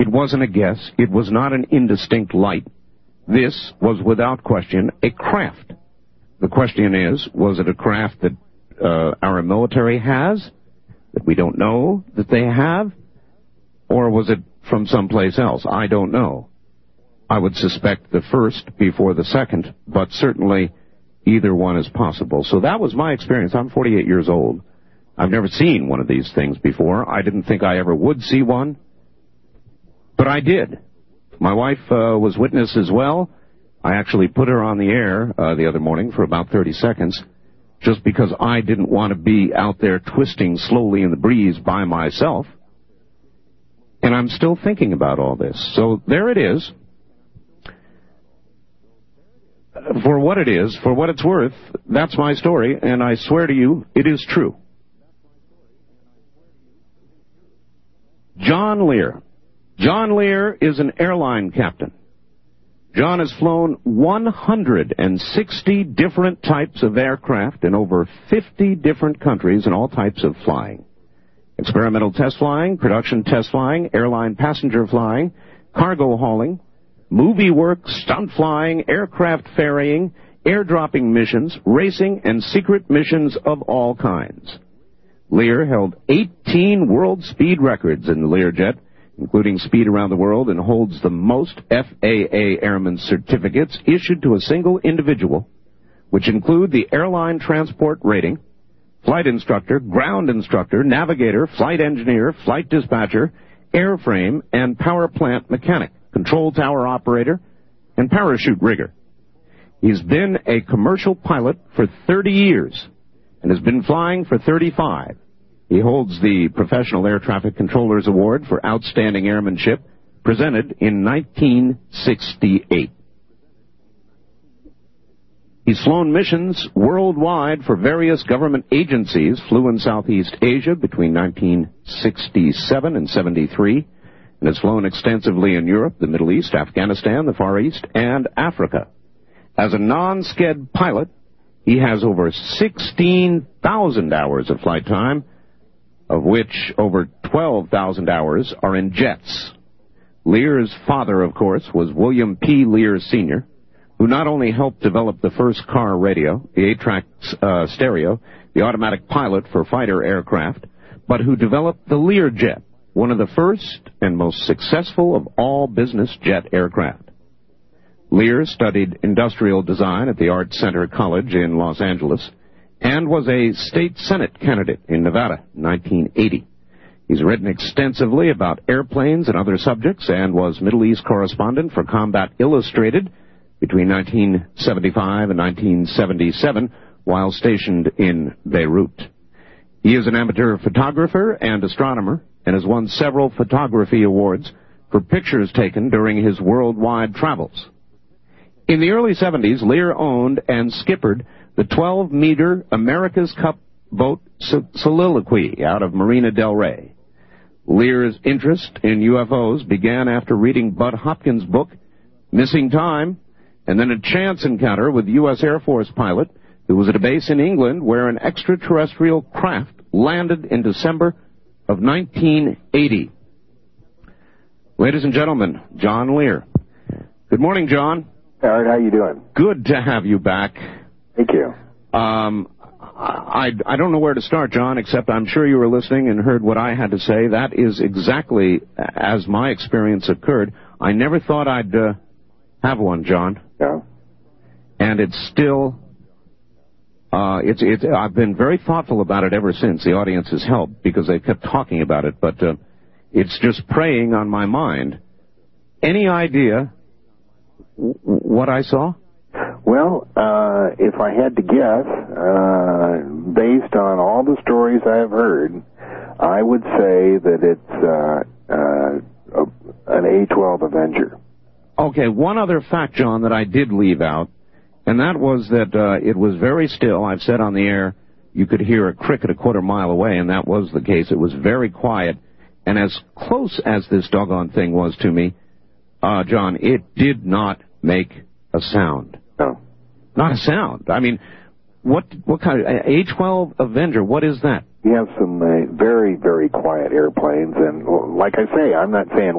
It wasn't a guess. It was not an indistinct light. This was, without question, a craft. The question is, was it a craft that our military has, that we don't know that they have, or was it from someplace else? I don't know. I would suspect the first before the second, but certainly either one is possible. So that was my experience. I'm 48 years old. I've never seen one of these things before. I didn't think I ever would see one, but I did. My wife was witness as well. I actually put her on the air the other morning for about 30 seconds, just because I didn't want to be out there twisting slowly in the breeze by myself. And I'm still thinking about all this. So there it is. For what it is, for what it's worth, that's my story, and I swear to you, it is true. John Lear. John Lear is an airline captain. John has flown 160 different types of aircraft in over 50 different countries in all types of flying. Experimental test flying, production test flying, airline passenger flying, cargo hauling, movie work, stunt flying, aircraft ferrying, airdropping missions, racing, and secret missions of all kinds. Lear held 18 world speed records in the Learjet, including speed around the world, and holds the most FAA airman certificates issued to a single individual, which include the airline transport rating, flight instructor, ground instructor, navigator, flight engineer, flight dispatcher, airframe and power plant mechanic, control tower operator, and parachute rigger. He's been a commercial pilot for 30 years and has been flying for 35. He holds the Professional Air Traffic Controllers Award for Outstanding Airmanship, presented in 1968. He's flown missions worldwide for various government agencies, flew in Southeast Asia between 1967 and 73, and has flown extensively in Europe, the Middle East, Afghanistan, the Far East, and Africa. As a non-sked pilot, he has over 16,000 hours of flight time, of which over 12,000 hours are in jets. Lear's father, of course, was William P. Lear Sr., who not only helped develop the first car radio, the 8-track stereo, the automatic pilot for fighter aircraft, but who developed the Learjet, one of the first and most successful of all business jet aircraft. Lear studied industrial design at the Art Center College in Los Angeles and was a state senate candidate in Nevada in 1980. He's written extensively about airplanes and other subjects and was Middle East correspondent for Combat Illustrated between 1975 and 1977 while stationed in Beirut. He is an amateur photographer and astronomer and has won several photography awards for pictures taken during his worldwide travels. In the early 70s, Lear owned and skippered the 12-meter America's Cup boat Soliloquy out of Marina del Rey. Lear's interest in UFOs began after reading Bud Hopkins' book, Missing Time, and then a chance encounter with U.S. Air Force pilot who was at a base in England where an extraterrestrial craft landed in December of 1980. Ladies and gentlemen, John Lear. Good morning, John. Art, how you doing? Good to have you back. Thank you. I don't know where to start, John, except I'm sure you were listening and heard what I had to say. That is exactly as my experience occurred. I never thought I'd have one, John. Yeah. And it's still, I've been very thoughtful about it ever since. The audience has helped because they kept talking about it, but it's just preying on my mind. Any idea what I saw? Well, if I had to guess, based on all the stories I have heard, I would say that it's an A-12 Avenger. Okay, one other fact, John, that I did leave out, and that was that it was very still. I've said on the air you could hear a cricket a quarter mile away, and that was the case. It was very quiet, and as close as this doggone thing was to me, John, it did not make a sound. No. Not a sound. I mean, what kind of A-12 Avenger, what is that? You have some very, very quiet airplanes, and like I say, I'm not saying